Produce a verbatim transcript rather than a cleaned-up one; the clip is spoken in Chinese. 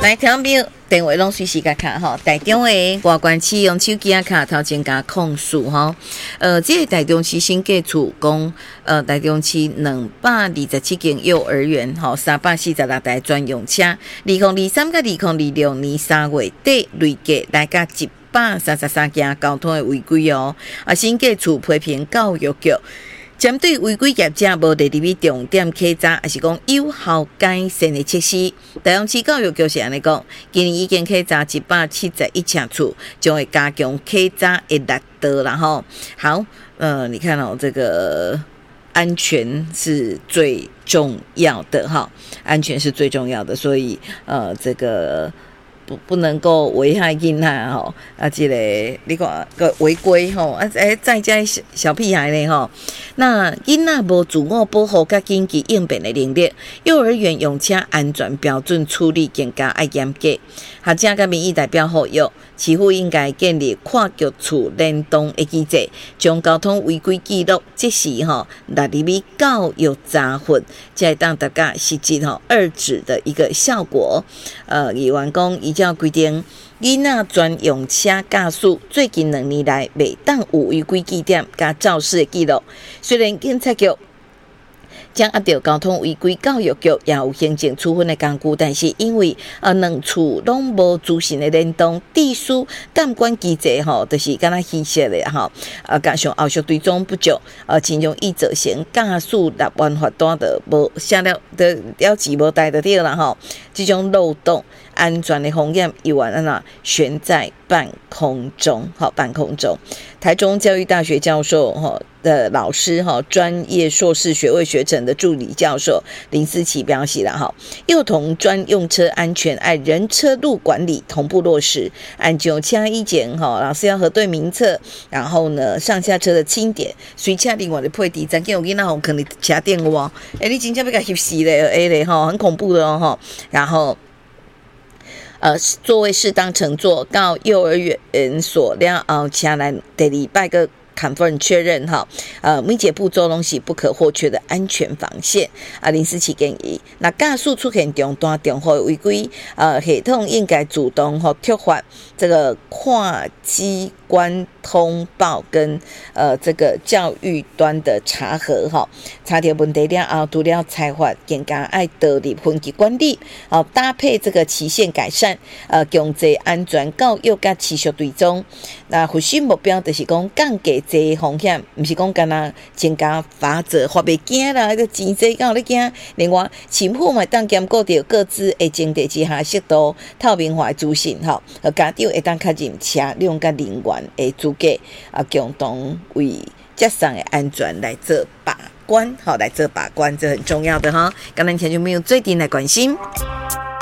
来，听众朋友，电话拢随时甲卡吼，台中的外观市用手机啊卡头前加控诉吼。呃，这个台中市新建处讲，呃，台中市两百二十七间幼儿园吼，三百四十六台专用车，二零二三甲二零二六年三月底累计来甲一百三十三件交通的违规哦。啊，新建处批评教育局。针对违规业者无伫入去重点稽查，还是讲有效改善的措施，台中市教育局是安尼讲，今年已经稽查一百七十一处处，将会加强稽查的力度啦吼。好，呃，你看哦，这个安全是最重要的哈，安全是最重要的，所以呃，这个。不不能够危害囡仔吼，啊，这个你看个违规吼，啊，哎，在家小小屁孩咧吼，那囡仔无自我保护甲紧急应变的能力，幼儿园用车安全标准处理更加爱严格。学者甲民意代表呼吁，市府应该建立跨局处联动的机制，将交通违规记录即时吼纳入去教育查核，才会当大家实际吼二指的一个效果。呃，议员讲依照规定，囡仔专用车驾驶最近两年来未当有违规记点甲肇事的记录，虽然警察局将压到交通违规，教育局也有行政处分的工具，但是因为呃两处拢无自行的联动，地书监管机制吼，就是敢若稀释的吼，啊加上后续追踪不足，呃，真容易造成驾驶立案罚单的无写了的了字无带的对啦吼，这种漏洞。安全的风险一晚安那悬在半空中，好，半空中。台中教育大学教授哈的老师哈，专业硕士学位学程的助理教授林思琪表示了哈，幼童专用车安全按人车路管理同步落实，按九车一检哈，老师要核对名册，然后呢上下车的清点，随车另外的配底，咱见有囡仔吼可能车电话，哎、欸，你真正要甲翕死咧，哎咧吼，很恐怖的哦哈，然后。呃，座位适当乘坐到幼儿园所了后，车来第二摆个confirm确认哈，呃，每节步骤拢是不可或缺的安全防线。啊，林思琪建议，那驾驶出现重大重大违规，呃，系统应该主动和触发这个跨机关通报跟呃这个教育端的查核哈，查到问题了后，除了裁罚，更加爱导入分级管理，好搭配这个期限改善，呃，经济安全教育甲持续追踪。那核心目标就是讲降低这风险，不是讲干那增加罚则，罚袂惊啦，个钱济敢有咧惊。另外，政府嘛当监顾到各自的前提之下，适度透明化的资讯吼，和家长会当确认车辆甲人员的资格，啊，共同为节上的安全来做把关，好来做把关，这很重要的哈。刚才前就没有最低来关心。